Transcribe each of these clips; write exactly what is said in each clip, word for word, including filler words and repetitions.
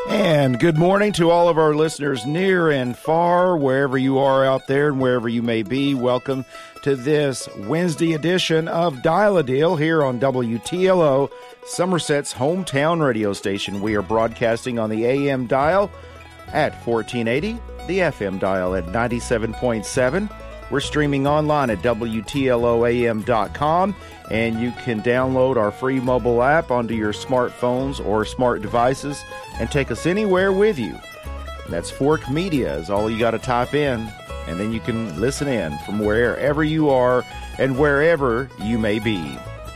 And good morning to all of our listeners near and far, wherever you are out there and wherever you may be. Welcome to this Wednesday edition of Dial-A-Deal here on W T L O, Somerset's hometown radio station. We are broadcasting on the A M dial at fourteen eighty, the F M dial at ninety-seven point seven. We're streaming online at W T L O A M dot com, and you can download our free mobile app onto your smartphones or smart devices and take us anywhere with you. That's Fork Media is all you got to type in, and then you can listen in from wherever you are and wherever you may be.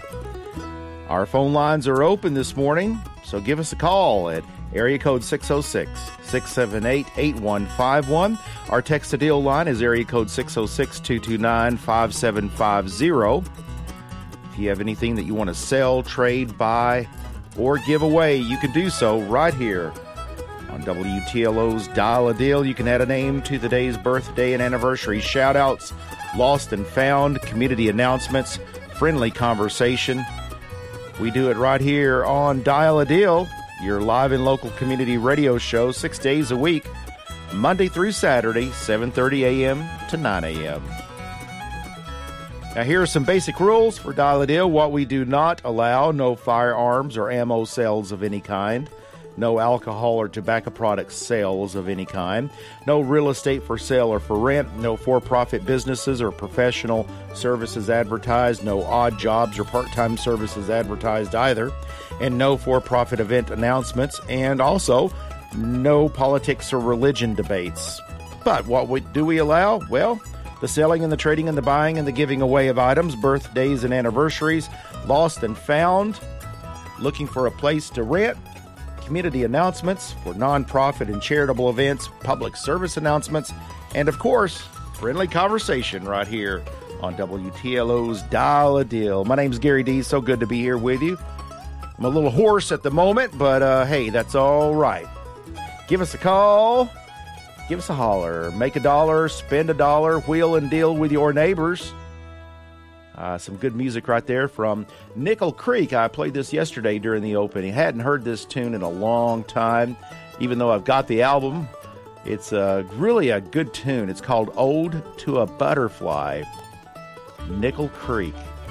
Our phone lines are open this morning, so give us a call at area code six oh six, six seven eight, eight one five one. Our text-to-deal line is area code six oh six, two two nine, five seven five zero. If you have anything that you want to sell, trade, buy, or give away, you can do so right here on W T L O's Dial-A-Deal. You can add a name to the day's birthday and anniversary, shout-outs, lost and found, community announcements, friendly conversation. We do it right here on Dial-A-Deal, your live and local community radio show, six days a week, Monday through Saturday, seven thirty a.m. to nine a.m. Now, here are some basic rules for Dial-A-Deal. What we do not allow: no firearms or ammo sales of any kind, no alcohol or tobacco product sales of any kind, no real estate for sale or for rent, no for-profit businesses or professional services advertised, no odd jobs or part-time services advertised either, and no for-profit event announcements, and also no politics or religion debates. But what we, do we allow? Well, the selling and the trading and the buying and the giving away of items, birthdays and anniversaries, lost and found, looking for a place to rent, community announcements for nonprofit and charitable events, public service announcements, and of course, friendly conversation right here on W T L O's Dial-A-Deal. My name's Gary D. So good to be here with you. I'm a little hoarse at the moment, but uh, hey, that's all right. Give us a call. Give us a holler. Make a dollar, spend a dollar, wheel and deal with your neighbors. Uh, some good music right there from Nickel Creek. I played this yesterday during the opening. Hadn't heard this tune in a long time, even though I've got the album. It's uh, really a good tune. It's called Ode to a Butterfly. Nickel Creek.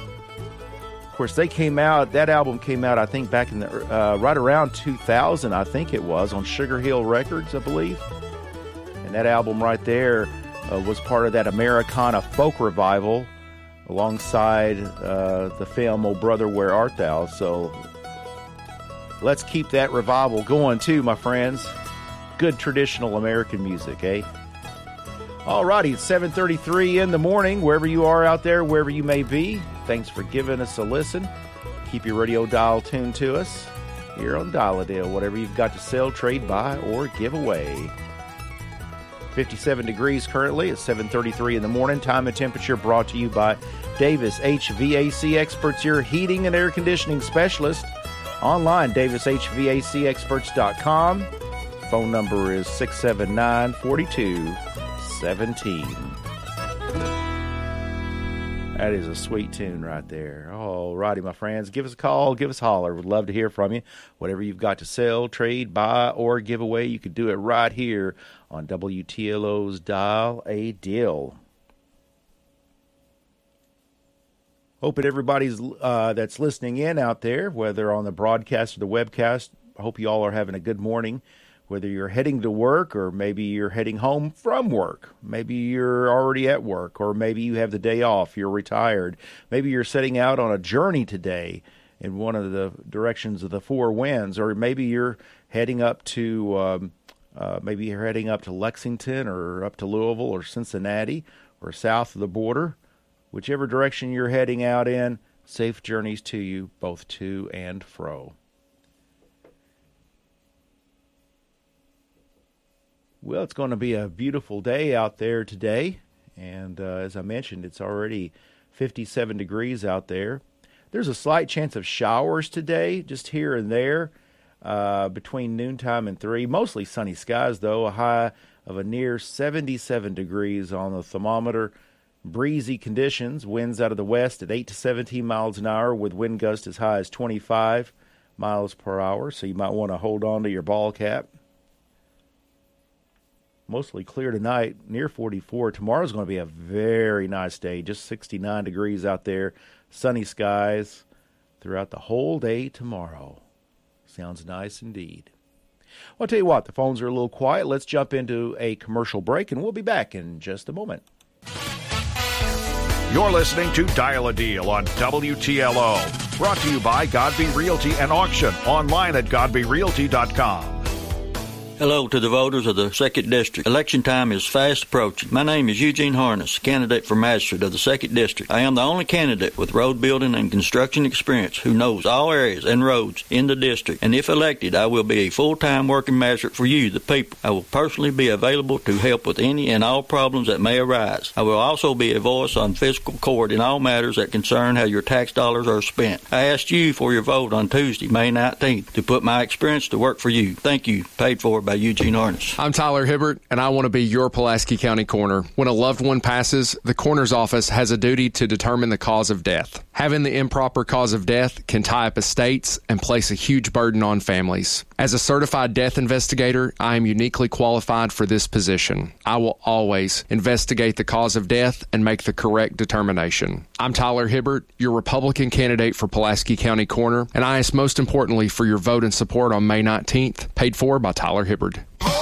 Of course, they came out, that album came out, I think, back in the, uh, right around two thousand, I think it was, on Sugar Hill Records, I believe. And that album right there uh, was part of that Americana folk revival alongside uh, the film Oh Brother, Where Art Thou? So let's keep that revival going too, my friends. Good traditional American music, eh? All righty, it's seven thirty-three in the morning, wherever you are out there, wherever you may be. Thanks for giving us a listen. Keep your radio dial tuned to us here on Dial-A-Deal, whatever you've got to sell, trade, buy, or give away. fifty-seven degrees currently at seven thirty-three in the morning. Time and temperature brought to you by Davis H V A C Experts, your heating and air conditioning specialist. Online, davis h v a c experts dot com. Phone number is six seven nine, four two one seven. That is a sweet tune right there. All righty, my friends. Give us a call. Give us a holler. We'd love to hear from you. Whatever you've got to sell, trade, buy, or give away, you could do it right here on W T L O's Dial-A-Deal. Hope that everybody's uh, that's listening in out there, whether on the broadcast or the webcast, I hope you all are having a good morning. Whether you're heading to work or maybe you're heading home from work. Maybe you're already at work, or maybe you have the day off, you're retired. Maybe you're setting out on a journey today in one of the directions of the four winds, or maybe you're heading up to um, uh, maybe you're heading up to Lexington or up to Louisville or Cincinnati or south of the border. Whichever direction you're heading out in, safe journeys to you, both to and fro. Well, it's going to be a beautiful day out there today, and uh, as I mentioned, it's already fifty-seven degrees out there. There's a slight chance of showers today, just here and there, uh, between noontime and three. Mostly sunny skies, though, a high of a near seventy-seven degrees on the thermometer. Breezy conditions, winds out of the west at eight to seventeen miles an hour, with wind gusts as high as twenty-five miles per hour, so you might want to hold on to your ball cap. mostly clear tonight, near forty-four. Tomorrow's going to be a very nice day, just sixty-nine degrees out there, sunny skies throughout the whole day tomorrow. Sounds nice indeed. Well, I'll tell you what, the phones are a little quiet. Let's jump into a commercial break, and we'll be back in just a moment. You're listening to Dial a Deal on W T L O. Brought to you by Godby Realty and Auction. Online at godby realty dot com. Hello to the voters of the second District. Election time is fast approaching. My name is Eugene Harness, candidate for magistrate of the second District. I am the only candidate with road building and construction experience who knows all areas and roads in the district. And if elected, I will be a full-time working magistrate for you, the people. I will personally be available to help with any and all problems that may arise. I will also be a voice on fiscal court in all matters that concern how your tax dollars are spent. I asked you for your vote on Tuesday, May nineteenth, to put my experience to work for you. Thank you. Paid for by Eugene Harness. I'm Tyler Hibbert, and I want to be your Pulaski County coroner. When a loved one passes, the coroner's office has a duty to determine the cause of death. Having the improper cause of death can tie up estates and place a huge burden on families. As a certified death investigator, I am uniquely qualified for this position. I will always investigate the cause of death and make the correct determination. I'm Tyler Hibbert, your Republican candidate for Pulaski County coroner, and I ask most importantly for your vote and support on May nineteenth, paid for by Tyler Hibbert.